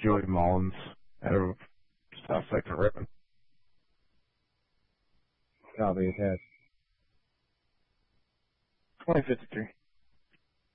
Joey Mullins out of South Sector Ripon. Copy, attached. 2053.